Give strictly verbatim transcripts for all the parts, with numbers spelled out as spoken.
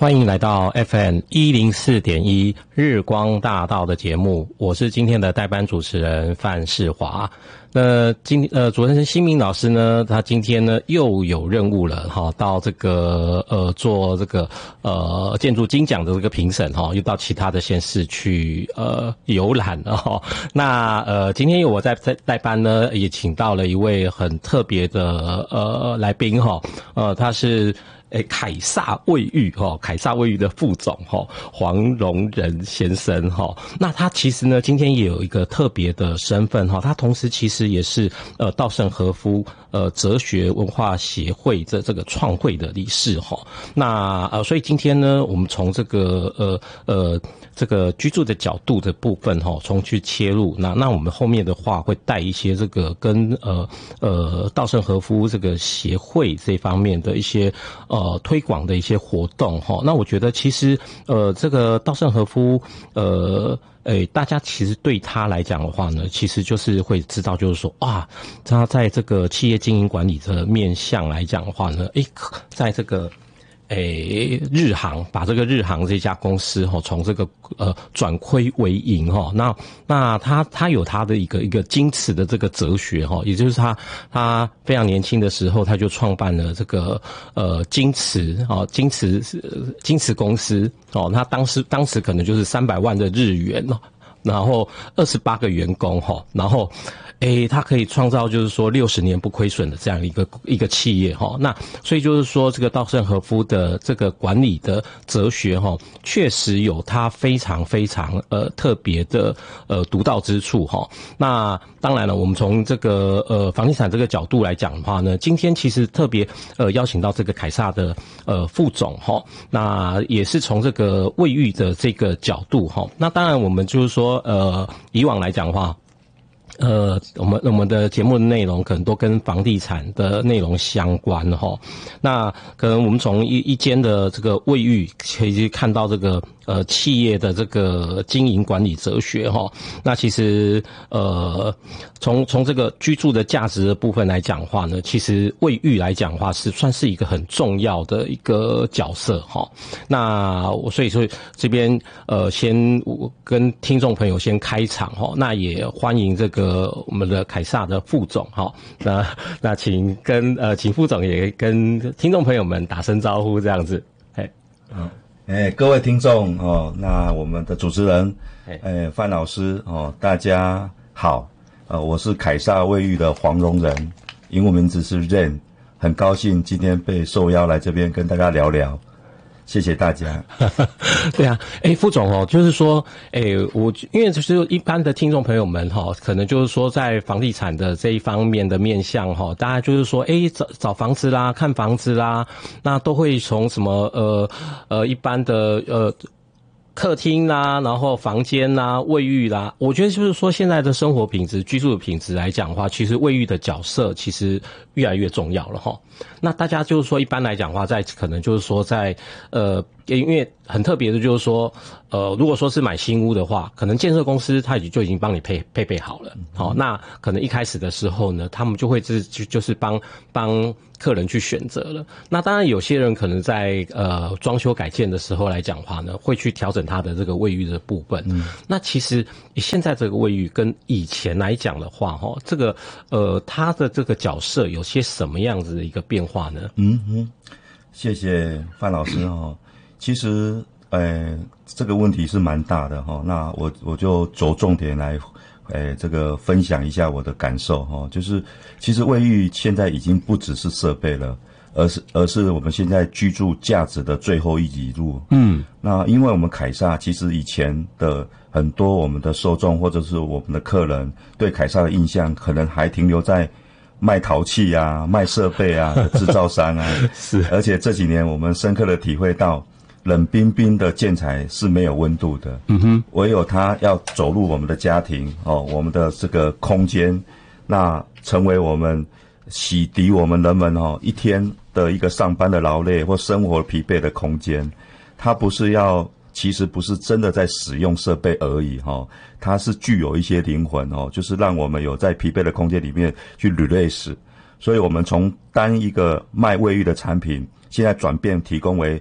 欢迎来到 F M 一零四点一日光大道的节目，我是今天的代班主持人范世华。那今呃，主持人新明老师呢，他今天呢又有任务了哈，到这个呃做这个呃建筑金奖的这个评审哈，又到其他的县市去呃游览了哈。那呃今天有我在在代班呢，也请到了一位很特别的呃来宾哈，呃他是。诶，凯撒卫浴哈，凯撒卫浴的副总哈，黄荣仁先生哈。那他其实呢，今天也有一个特别的身份哈，他同时其实也是呃稻盛和夫呃哲学文化协会的这个创会的理事哈。那呃，所以今天呢，我们从这个呃呃这个居住的角度的部分哈，从去切入。那那我们后面的话会带一些这个跟呃呃稻盛和夫这个协会这方面的一些呃。呃，推广的一些活动哈，那我觉得其实呃，这个稻盛和夫呃，诶，大家其实对他来讲的话呢，其实就是会知道，就是说啊，他在这个企业经营管理的面向来讲的话呢，诶，在这个。诶，日航把这个日航这家公司哈，从这个呃转亏为盈哈，那那他他有他的一个一个矜持的这个哲学哈，也就是他他非常年轻的时候他就创办了这个呃矜持啊矜持矜持公司哦，他当时当时可能就是三百万的日元哦，然后二十八个员工哈，然后。诶，他可以创造就是说六十年不亏损的这样一个一个企业哈，那所以就是说这个稻盛和夫的这个管理的哲学哈，确实有他非常非常呃特别的呃独到之处哈。那当然了，我们从这个呃房地产这个角度来讲的话呢，今天其实特别呃邀请到这个凯撒的呃副总哈，那也是从这个卫浴的这个角度哈。那当然我们就是说呃以往来讲的话。呃，我们我们的节目的内容可能都跟房地产的内容相关哈。那可能我们从一一间的这个卫浴可以看到这个呃企业的这个经营管理哲学哈。那其实呃从从这个居住的价值的部分来讲的话呢，其实卫浴来讲的话是算是一个很重要的一个角色哈。那我所以说这边呃先我跟听众朋友先开场哈，那也欢迎这个。呃，我们的凯撒的副总哈，那那请跟呃，请副总也跟听众朋友们打声招呼，这样子。哎， 嗯，哎，各位听众哦，那我们的主持人，哎，范老师哦，大家好，呃，我是凯撒卫浴的黄荣仁，英文名字是 Ren， 很高兴今天被受邀来这边跟大家聊聊。谢谢大家。 对啊，哎，副总哦，就是说，哎，我因为就是一般的听众朋友们哈，可能就是说在房地产的这一方面的面向哈，大家就是说，哎，找找房子啦，看房子啦，那都会从什么呃呃一般的呃。客厅啦，然后房间啦，卫浴啦，我觉得就是说现在的生活品质、居住的品质来讲的话，其实卫浴的角色其实越来越重要了哈。那大家就是说一般来讲的话，在可能就是说在呃，因为很特别的就是说，呃，如果说是买新屋的话，可能建设公司它已经就已经帮你配配备好了，好，那可能一开始的时候呢，他们就会就就是帮帮。客人去选择了，那当然有些人可能在呃装修改建的时候来讲话呢，会去调整他的这个卫浴的部分。嗯，那其实现在这个卫浴跟以前来讲的话，哈，这个呃他的这个角色有些什么样子的一个变化呢？ 嗯嗯，谢谢范老师哈。其实呃这个问题是蛮大的哈，那我我就着重点来。诶，这个分享一下我的感受哈，就是其实卫浴现在已经不只是设备了，而是而是我们现在居住价值的最后一里路。嗯，那因为我们凯撒其实以前的很多我们的受众或者是我们的客人对凯撒的印象，可能还停留在卖陶器啊、卖设备啊的制造商啊。是，而且这几年我们深刻的体会到。冷冰冰的建材是没有温度的，嗯哼，唯有它要走入我们的家庭哦，我们的这个空间，那成为我们洗涤我们人们哦一天的一个上班的劳累或生活疲惫的空间。它不是要，其实不是真的在使用设备而已哈，它是具有一些灵魂哦，就是让我们有在疲惫的空间里面去 release。所以我们从单一个卖卫浴的产品，现在转变提供为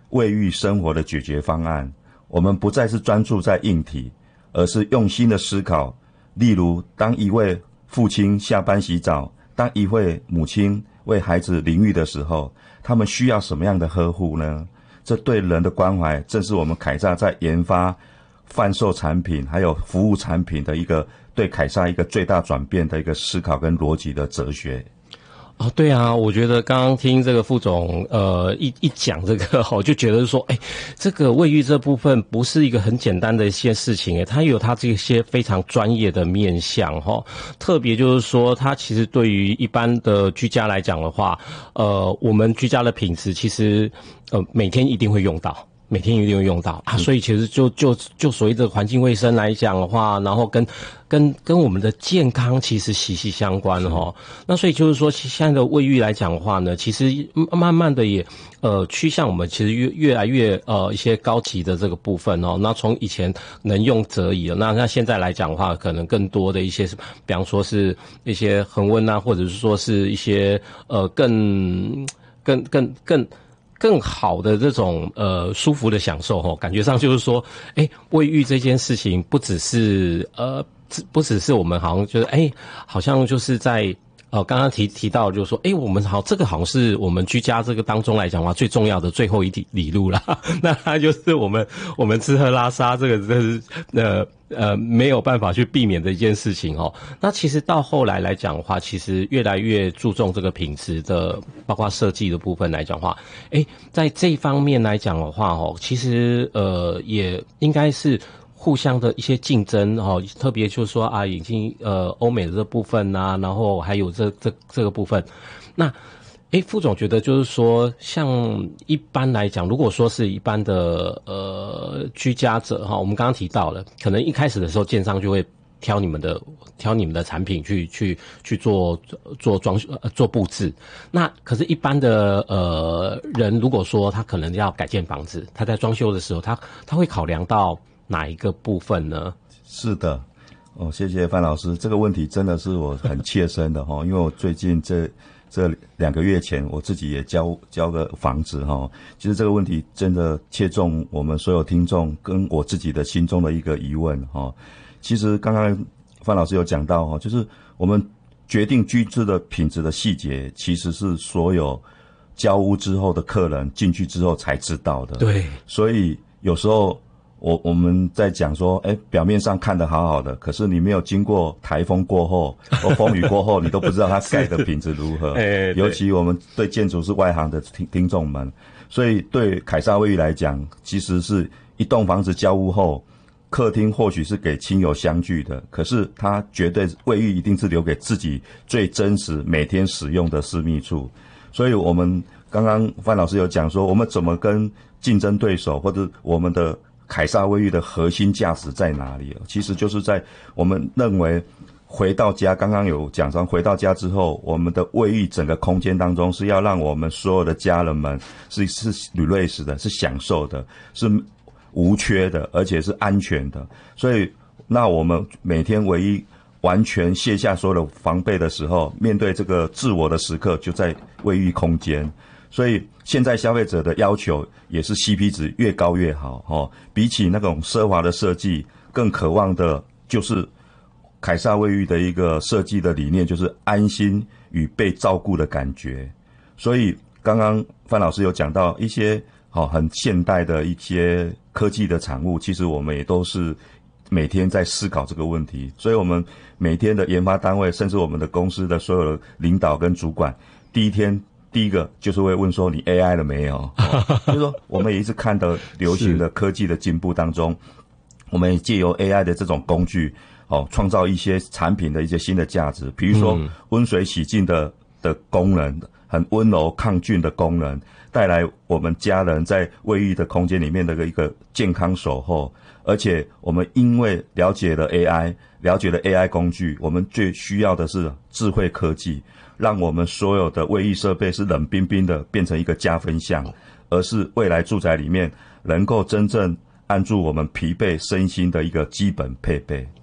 卫浴生活的解决方案。我们不再是专注在硬体，而是用心的思考。例如，当一位父亲下班洗澡，当一位母亲为孩子淋浴的时候，他们需要什么样的呵护呢？这对人的关怀，正是我们凯撒在研发、贩售产品还有服务产品的一个对凯撒一个最大转变的一个思考跟逻辑的哲学。 哦，对啊，我觉得刚刚听这个副总呃一一讲这个，我就觉得说，哎，这个卫浴这部分不是一个很简单的一些事情，哎，它有它这些非常专业的面向哈。特别就是说，它其实对于一般的居家来讲的话，呃，我们居家的品质其实呃每天一定会用到。每天一定会用到啊，所以其实就就就所谓的环境卫生来讲的话，然后跟跟跟我们的健康其实息息相关哈。那所以就是说，现在的卫浴来讲的话呢，其实慢慢的也呃趋向我们其实越越来越呃一些高级的这个部分哦。那从以前能用则已了，那那现在来讲的话，可能更多的一些，比方说是一些恒温啊，或者是说是一些呃更更更更。更好的这种呃舒服的享受吼，感觉上就是说，哎，卫浴这件事情不只是呃不只是我们好像就是哎，好像就是在呃刚刚提提到就是说，哎，我们好这个好像是我们居家这个当中来讲的话最重要的最后一里路啦。那它就是我们我们吃喝拉撒这个这是呃。呃，没有办法去避免的一件事情哦。那其实到后来来讲的话，其实越来越注重这个品质的，包括设计的部分来讲的话，诶，在这一方面来讲的话哦，其实呃也应该是互相的一些竞争哦，特别就是说啊，已经呃欧美的这部分啊，然后还有这这这个部分，那。诶，副总觉得就是说，像一般来讲，如果说是一般的呃居家者哈，我们刚刚提到了，可能一开始的时候，建商就会挑你们的挑你们的产品去去去做做装修、呃、做布置。那可是，一般的呃人，如果说他可能要改建房子，他在装修的时候，他他会考量到哪一个部分呢？ 是的，哦，谢谢范老师，这个问题真的是我很切身的哈，因为我最近这。这两个月前，我自己也交交个房子哈。其实这个问题真的切中我们所有听众跟我自己的心中的一个疑问哈。其实刚刚范老师有讲到哈，就是我们决定居住的品质的细节，其实是所有交屋之后的客人进去之后才知道的。 对， 所以有时候。我我们在讲说，哎，表面上看得好好的，可是你没有经过台风过后或风雨过后，你都不知道它盖的品质如何。 哎， 尤其我们对建筑是外行的听听众们，所以对凯撒卫浴来讲，其实是一栋房子交屋后，客厅或许是给亲友相聚的，可是它绝对卫浴一定是留给自己最真实每天使用的私密处。所以我们刚刚范老师有讲说，我们怎么跟竞争对手或者我们的凯撒卫浴的核心价值在哪里？其实就是在我们认为回到家，刚刚有讲说回到家之后，我们的卫浴整个空间当中是要让我们所有的家人们是是relax的，是享受的，是无缺的，而且是安全的。所以，那我们每天唯一完全卸下所有的防备的时候，面对这个自我的时刻，就在卫浴空间。所以现在消费者的要求也是 C P 值越高越好齁，比起那种奢华的设计，更渴望的就是凯撒卫浴的一个设计的理念，就是安心与被照顾的感觉。所以刚刚范老师有讲到一些好很现代的一些科技的产物，其实我们也都是每天在思考这个问题。所以我们每天的研发单位，甚至我们的公司的所有的领导跟主管，第一天第一个就是会问说你 A I 了没有、哦、就是说我们也一直看到流行的科技的进步当中，我们也借由 A I 的这种工具哦，创造一些产品的一些新的价值，比如说温水洗净的的功能，很温柔抗菌的功能，带来我们家人在卫浴的空间里面的一个健康守候。而且我们因为了解了 A I， 了解了 A I 工具，我们最需要的是智慧科技，让我们所有的卫浴设备是冷冰冰的变成一个加分项，而是未来住宅里面能够真正按住我们疲惫身心的一个基本配备。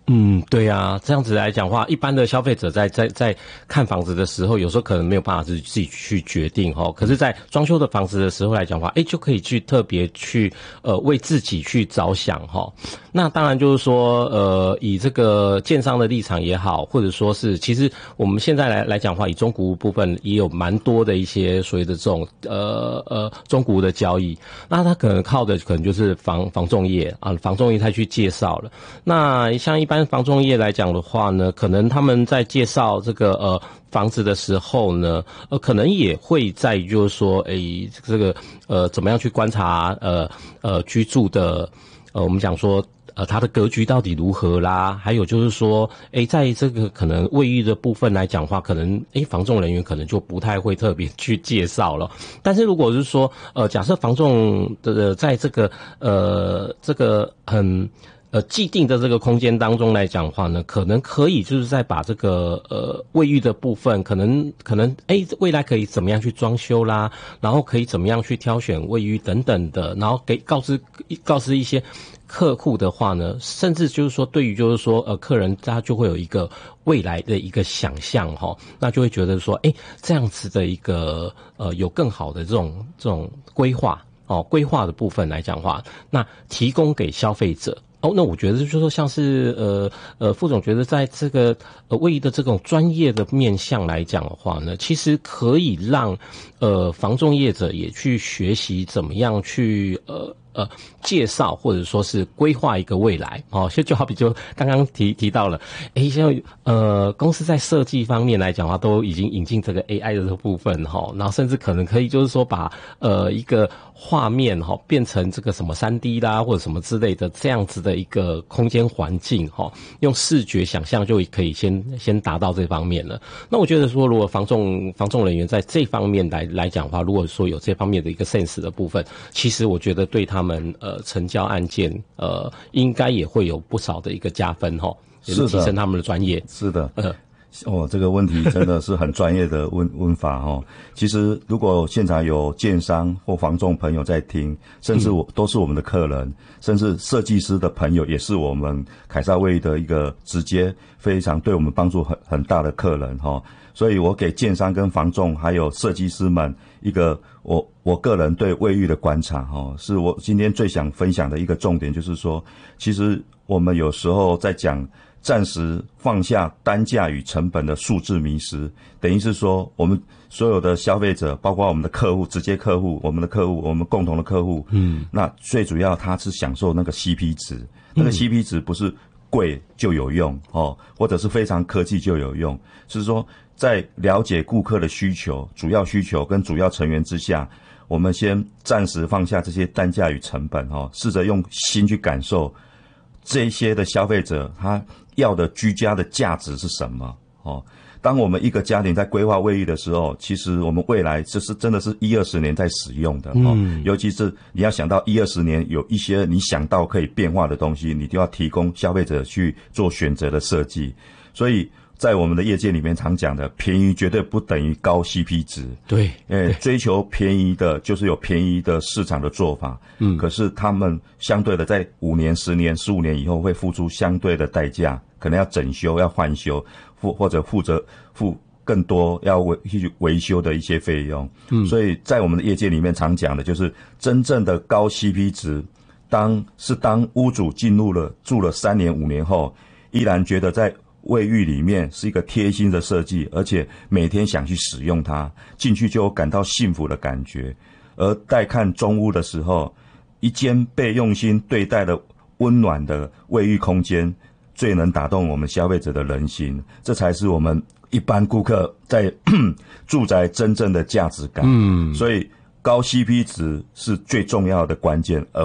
嗯，对啊，这样子来讲的话，一般的消费者在在在看房子的时候，有时候可能没有办法自己自己去决定齁。可是，在装修的房子的时候来讲的话，哎，就可以去特别去呃为自己去着想齁。那当然就是说，呃，以这个建商的立场也好，或者说是，其实我们现在来来讲的话，以中古屋部分也有蛮多的一些所谓的这种呃呃中古屋的交易。那他可能靠的可能就是房房仲业啊，房仲业他去介绍了。那像一般房仲业来讲的话呢，可能他们在介绍这个呃房子的时候呢，呃，可能也会在就是说，诶，这个呃怎么样去观察呃呃居住的呃我们讲说。呃，它的格局到底如何啦？还有就是说，诶，在这个可能卫浴的部分来讲的话，可能诶，房仲人员可能就不太会特别去介绍了。但是如果是说，呃，假设房仲的在这个呃这个很呃既定的这个空间当中来讲的话呢，可能可以就是在把这个呃卫浴的部分，可能可能诶未来可以怎么样去装修啦，然后可以怎么样去挑选卫浴等等的，然后给告知告知一些。客户的话呢，甚至就是说，对于就是说，呃，客人他就会有一个未来的一个想象哈，那就会觉得说，哎，这样子的一个呃，有更好的这种这种规划哦，规划的部分来讲的话，那提供给消费者。哦，那我觉得就是说，像是呃呃，副总觉得在这个呃卫浴的这种专业的面向来讲的话呢，其实可以让呃房仲业者也去学习怎么样去呃。呃，介绍或者说是规划一个未来哦，就就好比就刚刚提提到了，诶，像呃公司在设计方面来讲的话，都已经引进这个 A I 的这个部分哈、哦，然后甚至可能可以就是说把呃一个画面哈、哦、变成这个什么 三 D 啦或者什么之类的这样子的一个空间环境哈、哦，用视觉想象就可以先先达到这方面了。那我觉得说，如果房仲房仲人员在这方面来来讲的话，如果说有这方面的一个 sense 的部分，其实我觉得对他们。他们呃成交案件呃应该也会有不少的一个加分齁，也是提升他们的专业。 是的，呃，哦，这个问题真的是很专业的问问法哦。其实如果现场有建商或房仲朋友在听，甚至我、嗯、都是我们的客人，甚至设计师的朋友也是我们凯撒卫浴的一个直接非常对我们帮助很很大的客人哈、哦。所以我给建商跟房仲还有设计师们一个我我个人对卫浴的观察齁，是我今天最想分享的一个重点，就是说，其实我们有时候在讲暂时放下单价与成本的数字迷失，等于是说我们所有的消费者，包括我们的客户、直接客户、我们的客户、我们共同的客户，嗯，那最主要他是享受那个 C P 值，那个 C P 值不是贵就有用哦，或者是非常科技就有用，是说。在了解顾客的需求、主要需求跟主要成员之下，我们先暂时放下这些单价与成本哦，试着用心去感受这一些的消费者他要的居家的价值是什么哦。当我们一个家庭在规划卫浴的时候，其实我们未来这是真的是一二十年在使用的哦，嗯、尤其是你要想到一二十年有一些你想到可以变化的东西，你就要提供消费者去做选择的设计，所以。在我们的业界里面常讲的，便宜绝对不等于高 C P 值。 对， 诶，追求便宜的，就是有便宜的市场的做法。嗯，可是他们相对的，在五年、十年、十五年以后，会付出相对的代价，可能要整修、要换修，或或者负责付更多要维去维修的一些费用。嗯，所以在我们的业界里面常讲的，就是真正的高 C P 值，当是当屋主进入了住了三年、五年后，依然觉得在卫浴里面是一个贴心的设计，而且每天想去使用它，进去就有感到幸福的感觉。而待看中屋的时候，一间被用心对待的温暖的卫浴空间，最能打动我们消费者的人心。这才是我们一般顾客在住宅真正的价值感。嗯，所以高 C P 值是最重要的关键，而